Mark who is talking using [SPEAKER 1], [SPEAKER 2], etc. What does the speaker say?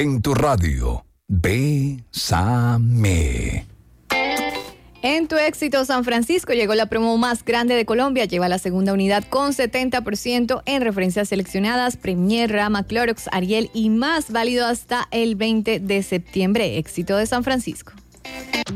[SPEAKER 1] en tu radio. Bésame.
[SPEAKER 2] En Tu Éxito San Francisco llegó la promo más grande de Colombia. Lleva la segunda unidad con 70% en referencias seleccionadas, Premier, Rama, Clorox, Ariel y más, válido hasta el 20 de septiembre. Éxito de San Francisco.